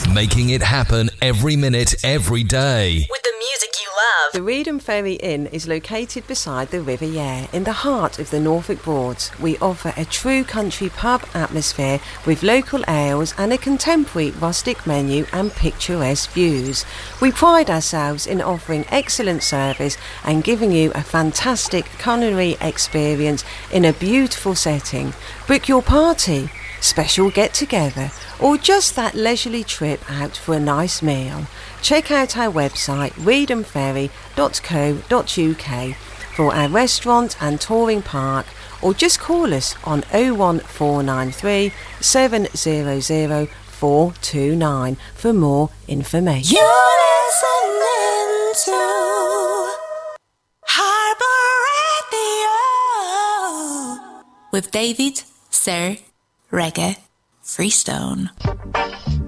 Making it happen every minute, every day. With the music you love. The Reedham Ferry Inn is located beside the River Yare in the heart of the Norfolk Broads. We offer a true country pub atmosphere with local ales and a contemporary rustic menu and picturesque views. We pride ourselves in offering excellent service and giving you a fantastic culinary experience in a beautiful setting. Book your party, special get-together, or just that leisurely trip out for a nice meal. Check out our website reedhamferry.co.uk for our restaurant and touring park, or just call us on 01493 700 429 for more information. You're listening to Harbour Radio with David Sir Reggae Freestone.